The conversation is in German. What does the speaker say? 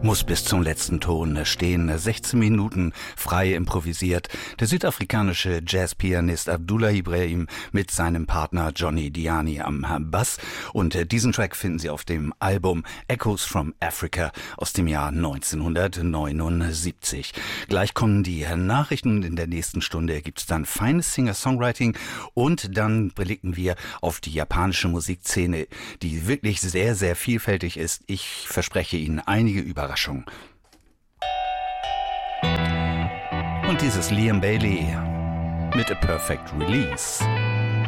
muss bis zum letzten Ton stehen. 16 Minuten frei improvisiert. Der südafrikanische Jazzpianist Abdullah Ibrahim mit seinem Partner Johnny Diani am Bass. Und diesen Track finden Sie auf dem Album Echoes from Africa aus dem Jahr 1979. Gleich kommen die Nachrichten und in der nächsten Stunde gibt es dann feines Singer-Songwriting und dann blicken wir auf die japanische Musikszene, die wirklich sehr, sehr vielfältig ist. Ich verspreche Ihnen einige Überraschungen. Und dieses Liam Bailey mit A Perfect Release.